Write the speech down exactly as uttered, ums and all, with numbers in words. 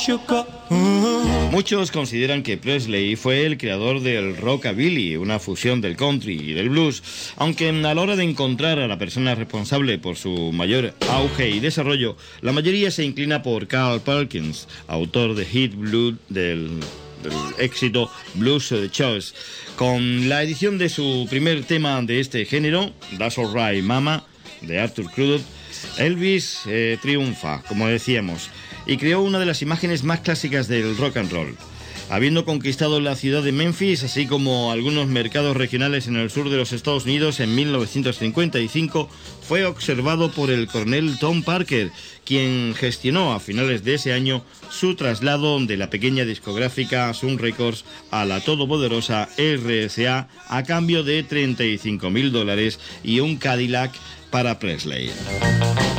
Muchos consideran que Presley fue el creador del rockabilly, una fusión del country y del blues, aunque a la hora de encontrar a la persona responsable por su mayor auge y desarrollo, la mayoría se inclina por Carl Perkins, autor de Hit Blood del, del éxito Blues Choice. Con la edición de su primer tema de este género, That's Alright Mama, de Arthur Crudup, Elvis eh, triunfa, como decíamos, y creó una de las imágenes más clásicas del rock and roll. Habiendo conquistado la ciudad de Memphis, así como algunos mercados regionales en el sur de los Estados Unidos en mil novecientos cincuenta y cinco, fue observado por el coronel Tom Parker, quien gestionó a finales de ese año su traslado de la pequeña discográfica Sun Records a la todopoderosa R C A a cambio de treinta y cinco mil dólares y un Cadillac para Presley.